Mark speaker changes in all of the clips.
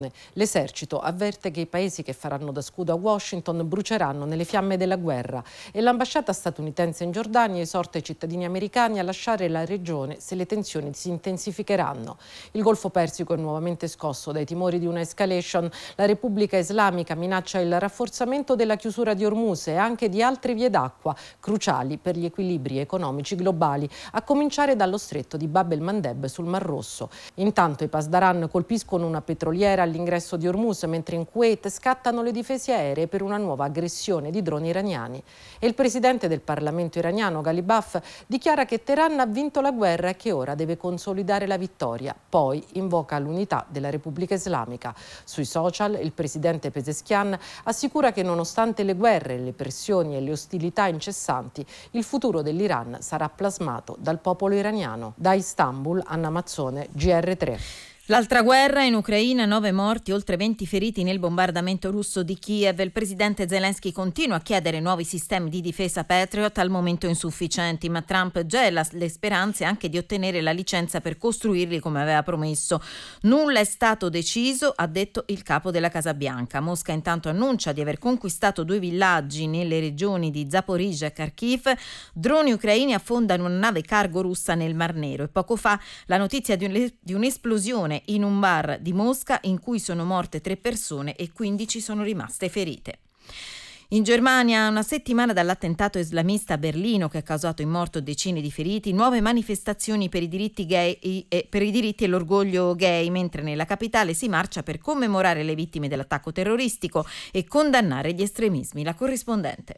Speaker 1: L'esercito avverte che i paesi che faranno da scudo a Washington bruceranno nelle fiamme della guerra e l'ambasciata statunitense in Giordania esorta i cittadini americani a lasciare la regione se le tensioni si intensificheranno. Il Golfo Persico è nuovamente scosso dai timori di una escalation. La Repubblica Islamica minaccia il rafforzamento della chiusura di Hormuz e anche di altre vie d'acqua cruciali per gli equilibri economici globali, a cominciare dallo stretto di Bab el-Mandeb sul Mar Rosso. Intanto i Pasdaran colpiscono una petroliera all'ingresso di Hormuz, mentre in Kuwait scattano le difese aeree per una nuova aggressione di droni iraniani. E il presidente del Parlamento iraniano, Ghalibaf, dichiara che Teheran ha vinto la guerra e che ora deve consolidare la vittoria. Poi invoca l'unità della Repubblica Islamica. Sui social il presidente Pezeshkian assicura che nonostante le guerre, le pressioni e le ostilità incessanti, il futuro dell'Iran sarà plasmato dal popolo iraniano. Da Istanbul, Anna Mazzone, GR3.
Speaker 2: L'altra guerra in Ucraina, 9 morti, oltre 20 feriti nel bombardamento russo di Kiev. Il presidente Zelensky continua a chiedere nuovi sistemi di difesa Patriot, al momento insufficienti, ma Trump gela le speranze anche di ottenere la licenza per costruirli come aveva promesso. Nulla è stato deciso, ha detto il capo della Casa Bianca. Mosca intanto annuncia di aver conquistato 2 villaggi nelle regioni di Zaporizhzhia e Kharkiv. Droni ucraini affondano una nave cargo russa nel Mar Nero e poco fa la notizia di un'esplosione in un bar di Mosca in cui sono morte 3 persone e 15 sono rimaste ferite. In Germania, una settimana dall'attentato islamista a Berlino che ha causato in morto decine di feriti, nuove manifestazioni per i diritti gay per i diritti e l'orgoglio gay, mentre nella capitale si marcia per commemorare le vittime dell'attacco terroristico e condannare gli estremismi. La corrispondente.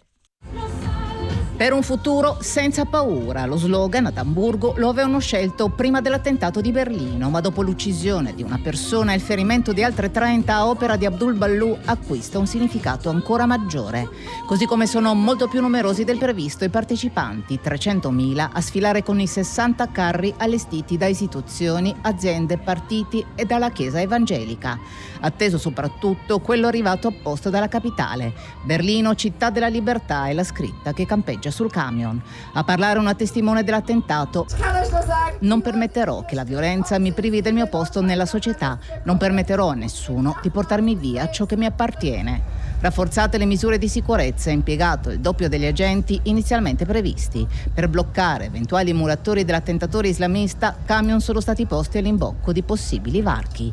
Speaker 3: Per un futuro senza paura, lo slogan ad Amburgo lo avevano scelto prima dell'attentato di Berlino, ma dopo l'uccisione di una persona e il ferimento di altre 30 a opera di Abdul Ballu acquista un significato ancora maggiore. Così come sono molto più numerosi del previsto i partecipanti, 300.000 a sfilare con i 60 carri allestiti da istituzioni, aziende, partiti e dalla Chiesa evangelica. Atteso soprattutto quello arrivato apposta dalla capitale. Berlino, città della libertà, è la scritta che campeggia sul camion. A parlare una testimone dell'attentato: non permetterò che la violenza mi privi del mio posto nella società, non permetterò a nessuno di portarmi via ciò che mi appartiene. Rafforzate le misure di sicurezza e impiegato il doppio degli agenti inizialmente previsti. Per bloccare eventuali emulatori dell'attentatore islamista, camion sono stati posti all'imbocco di possibili varchi.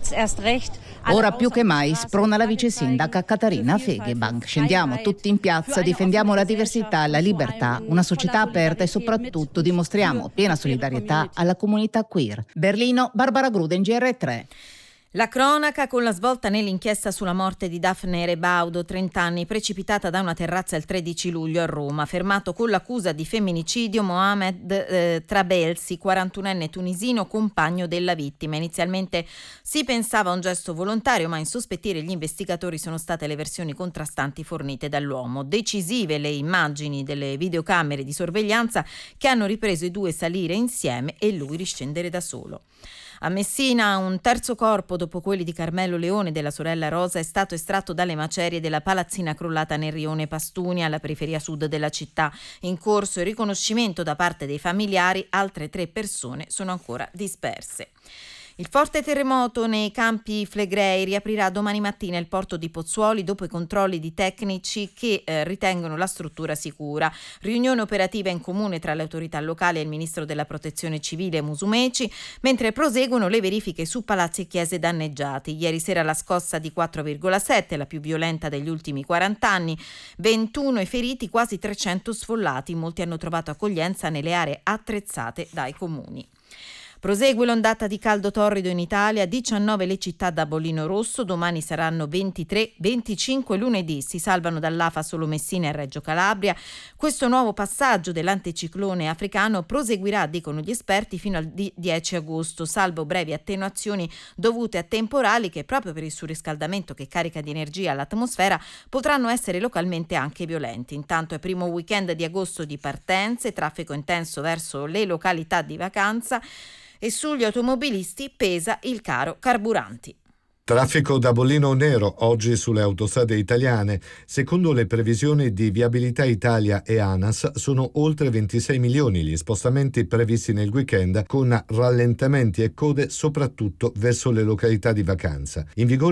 Speaker 3: Ora più che mai sprona la vice sindaca Katharina Fegebank. Scendiamo tutti in piazza, difendiamo la diversità, la libertà, una società aperta e soprattutto dimostriamo piena solidarietà alla comunità queer. Berlino, Barbara Gruden, GR3.
Speaker 2: La cronaca con la svolta nell'inchiesta sulla morte di Daphne Rebaudo, 30 anni, precipitata da una terrazza il 13 luglio a Roma. Fermato con l'accusa di femminicidio Mohamed Trabelsi, 41enne tunisino, compagno della vittima. Inizialmente si pensava a un gesto volontario, ma a insospettire gli investigatori sono state le versioni contrastanti fornite dall'uomo. Decisive le immagini delle videocamere di sorveglianza che hanno ripreso i due salire insieme e lui riscendere da solo. A Messina un terzo corpo, dopo quelli di Carmelo Leone e della sorella Rosa, è stato estratto dalle macerie della palazzina crollata nel rione Pastunia, alla periferia sud della città. In corso il riconoscimento da parte dei familiari, altre 3 persone sono ancora disperse. Il forte terremoto nei Campi Flegrei riaprirà domani mattina il porto di Pozzuoli dopo i controlli di tecnici che ritengono la struttura sicura. Riunione operativa in comune tra le autorità locali e il ministro della Protezione Civile Musumeci, mentre proseguono le verifiche su palazzi e chiese danneggiati. Ieri sera la scossa di 4,7, la più violenta degli ultimi 40 anni, 21 i feriti, quasi 300 sfollati. Molti hanno trovato accoglienza nelle aree attrezzate dai comuni. Prosegue l'ondata di caldo torrido in Italia, 19 le città da bollino rosso, domani saranno 23, 25 lunedì, si salvano dall'afa solo Messina e Reggio Calabria. Questo nuovo passaggio dell'anticiclone africano proseguirà, dicono gli esperti, fino al 10 agosto, salvo brevi attenuazioni dovute a temporali che proprio per il surriscaldamento che carica di energia l'atmosfera potranno essere localmente anche violenti. Intanto è primo weekend di agosto di partenze, traffico intenso verso le località di vacanza e sugli automobilisti pesa il caro carburanti.
Speaker 4: Traffico da bollino nero oggi sulle autostrade italiane. Secondo le previsioni di Viabilità Italia e ANAS sono oltre 26 milioni gli spostamenti previsti nel weekend, con rallentamenti e code soprattutto verso le località di vacanza. In vigore